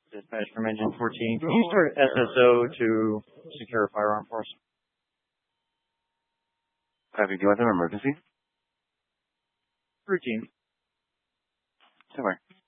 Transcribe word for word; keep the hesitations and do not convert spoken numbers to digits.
Dispatch from Engine fourteen. Can you start S S O to secure a firearm for us? Copy. Do you want an emergency? Routine. Somewhere.